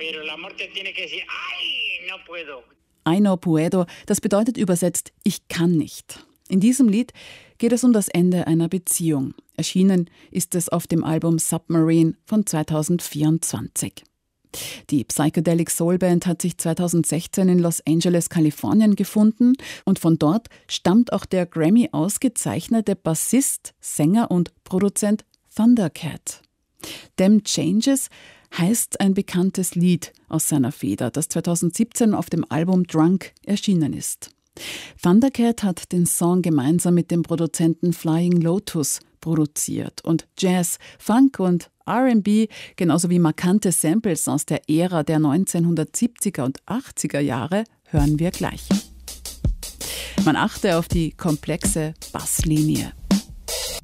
pero el amor te tiene que decir, ay, no puedo. I no puedo, das bedeutet übersetzt, ich kann nicht. In diesem Lied geht es um das Ende einer Beziehung. Erschienen ist es auf dem Album Submarine von 2024. Die Psychedelic Soul Band hat sich 2016 in Los Angeles, Kalifornien gefunden und von dort stammt auch der Grammy ausgezeichnete Bassist, Sänger und Produzent Thundercat. Them Changes heißt ein bekanntes Lied aus seiner Feder, das 2017 auf dem Album Drunk erschienen ist. Thundercat hat den Song gemeinsam mit dem Produzenten Flying Lotus produziert und Jazz, Funk und R&B, genauso wie markante Samples aus der Ära der 1970er und 80er Jahre, hören wir gleich. Man achte auf die komplexe Basslinie.